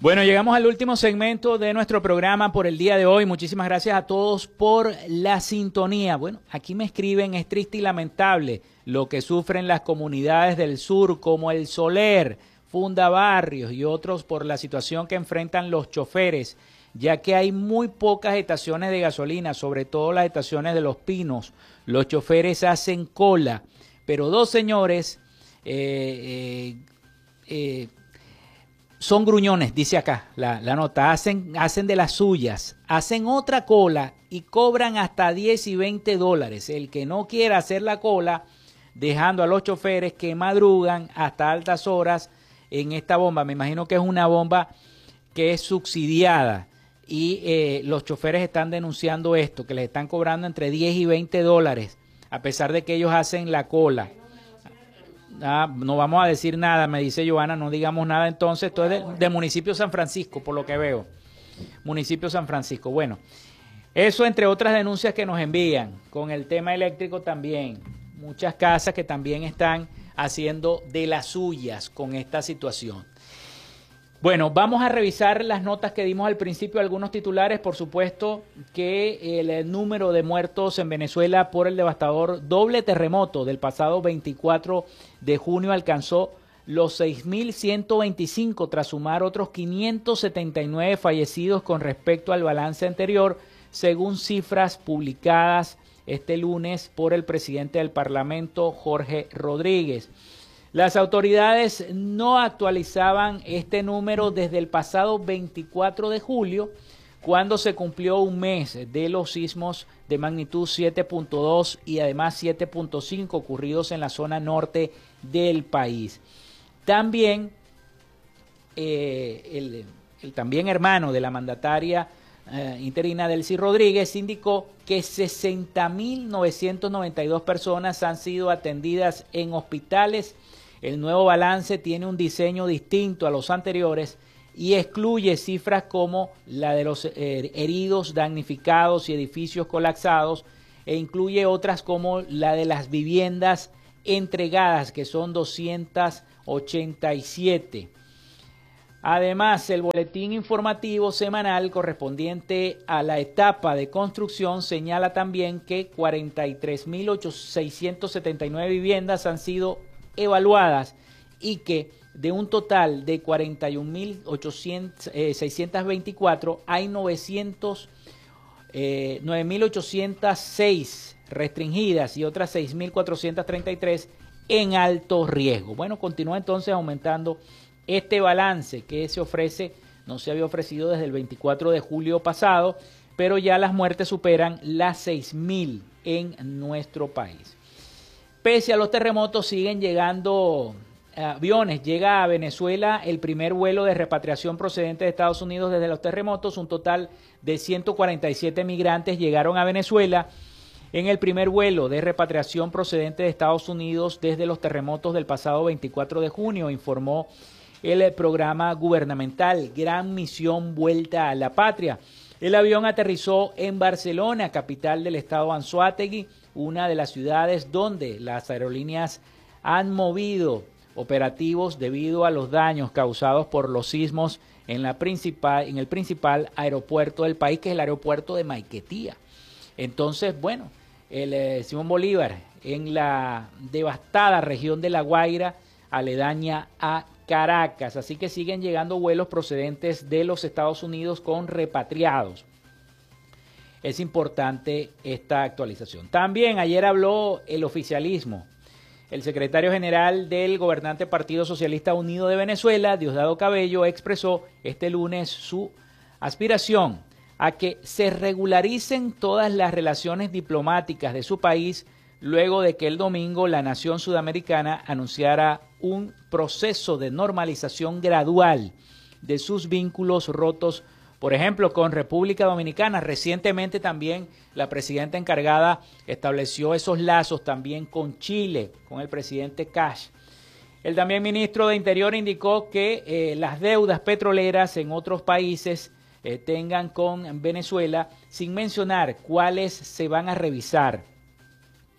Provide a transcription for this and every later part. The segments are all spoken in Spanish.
Bueno, llegamos al último segmento de nuestro programa por el día de hoy. Muchísimas gracias a todos por la sintonía. Bueno, aquí me escriben, es triste y lamentable lo que sufren las comunidades del sur como El Soler, Fundabarrios y otros por la situación que enfrentan los choferes, ya que hay muy pocas estaciones de gasolina, sobre todo las estaciones de Los Pinos. Los choferes hacen cola, pero dos señores son gruñones, dice acá la nota, hacen de las suyas, hacen otra cola y cobran hasta 10 y 20 dólares. El que no quiera hacer la cola, dejando a los choferes que madrugan hasta altas horas en esta bomba. Me imagino que es una bomba que es subsidiada y los choferes están denunciando esto, que les están cobrando entre 10 y 20 dólares, a pesar de que ellos hacen la cola. No vamos a decir nada, me dice Joana, no digamos nada entonces. Esto es del municipio de San Francisco, por lo que veo. Municipio de San Francisco. Bueno, eso entre otras denuncias que nos envían, con el tema eléctrico también. Muchas casas que también están haciendo de las suyas con esta situación. Bueno, vamos a revisar las notas que dimos al principio, algunos titulares. Por supuesto que el número de muertos en Venezuela por el devastador doble terremoto del pasado 24 de junio alcanzó los 6.125 tras sumar otros 579 fallecidos con respecto al balance anterior, según cifras publicadas este lunes por el presidente del Parlamento, Jorge Rodríguez. Las autoridades no actualizaban este número desde el pasado 24 de julio, cuando se cumplió un mes de los sismos de magnitud 7.2 y además 7.5 ocurridos en la zona norte del país. También el también hermano de la mandataria interina Delcy Rodríguez indicó que 60.992 personas han sido atendidas en hospitales. El nuevo balance tiene un diseño distinto a los anteriores y excluye cifras como la de los heridos, damnificados y edificios colapsados, e incluye otras como la de las viviendas entregadas, que son 287. Además, el boletín informativo semanal correspondiente a la etapa de construcción señala también que 43.679 viviendas han sido evaluadas y que de un total de 41.624 hay 9.806 restringidas y otras 6.433 en alto riesgo. Bueno, continúa entonces aumentando este balance que se ofrece, no se había ofrecido desde el 24 de julio pasado, pero ya las muertes superan las 6.000 en nuestro país. Pese a los terremotos, siguen llegando aviones. Llega a Venezuela el primer vuelo de repatriación procedente de Estados Unidos desde los terremotos. Un total de 147 migrantes llegaron a Venezuela en el primer vuelo de repatriación procedente de Estados Unidos desde los terremotos del pasado 24 de junio, informó el programa gubernamental Gran Misión Vuelta a la Patria. El avión aterrizó en Barcelona, capital del estado Anzoátegui, una de las ciudades donde las aerolíneas han movido operativos debido a los daños causados por los sismos en el principal aeropuerto del país, que es el aeropuerto de Maiquetía. Entonces, bueno, el Simón Bolívar, en la devastada región de La Guaira, aledaña a Caracas. Así que siguen llegando vuelos procedentes de los Estados Unidos con repatriados. Es importante esta actualización. También ayer habló el oficialismo. El secretario general del gobernante Partido Socialista Unido de Venezuela, Diosdado Cabello, expresó este lunes su aspiración a que se regularicen todas las relaciones diplomáticas de su país luego de que el domingo la nación sudamericana anunciara un proceso de normalización gradual de sus vínculos rotos, por ejemplo, con República Dominicana. Recientemente también la presidenta encargada estableció esos lazos también con Chile, con el presidente Cash. El también ministro de Interior indicó que las deudas petroleras en otros países tengan con Venezuela, sin mencionar cuáles se van a revisar.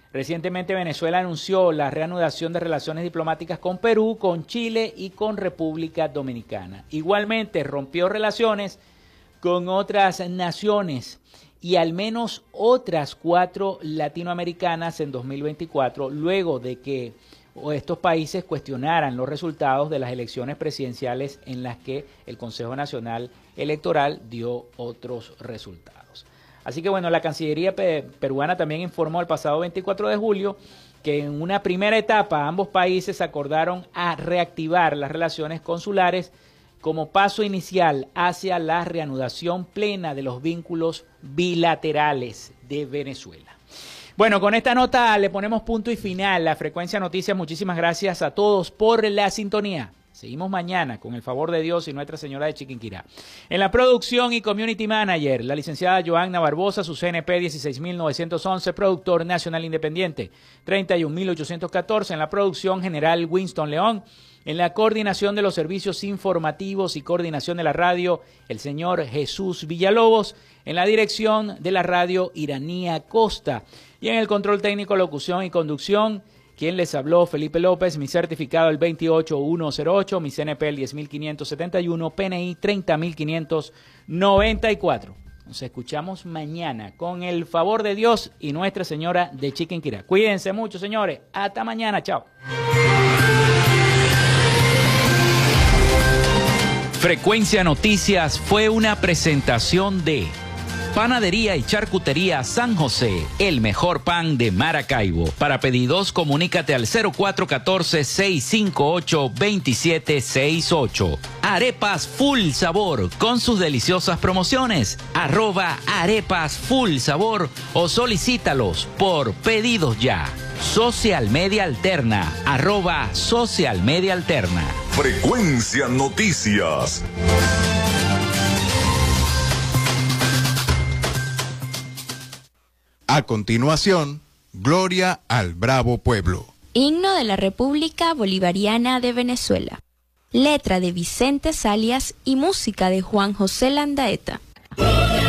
Recientemente Venezuela anunció la reanudación de relaciones diplomáticas con Perú, con Chile y con República Dominicana. Igualmente rompió relaciones con otras naciones y al menos otras 4 latinoamericanas en 2024, luego de que estos países cuestionaran los resultados de las elecciones presidenciales en las que el Consejo Nacional Electoral dio otros resultados. Así que bueno, la Cancillería peruana también informó el pasado 24 de julio que en una primera etapa ambos países acordaron a reactivar las relaciones consulares como paso inicial hacia la reanudación plena de los vínculos bilaterales de Venezuela. Bueno, con esta nota le ponemos punto y final a Frecuencia Noticias. Muchísimas gracias a todos por la sintonía. Seguimos mañana, con el favor de Dios y Nuestra Señora de Chiquinquirá. En la producción y community manager, la licenciada Joanna Barbosa, su CNP 16911, productor nacional independiente 31814. En la producción general, Winston León. En la coordinación de los servicios informativos y coordinación de la radio, el señor Jesús Villalobos. En la dirección de la radio, Iranía Costa. Y en el control técnico, locución y conducción, quien les habló, Felipe López, mi certificado el 28108, mi CNP el 10571, PNI 30594. Nos escuchamos mañana con el favor de Dios y Nuestra Señora de Chiquinquirá. Cuídense mucho, señores. Hasta mañana. Chao. Frecuencia Noticias fue una presentación de Panadería y Charcutería San José, el mejor pan de Maracaibo. Para pedidos, comunícate al 0414-658-2768. Arepas Full Sabor, con sus deliciosas promociones. @arepas Full Sabor o solicítalos por pedidos ya. Social Media Alterna, @Social Media Alterna. Frecuencia Noticias. A continuación, Gloria al Bravo Pueblo. Himno de la República Bolivariana de Venezuela. Letra de Vicente Salias y música de Juan José Landaeta.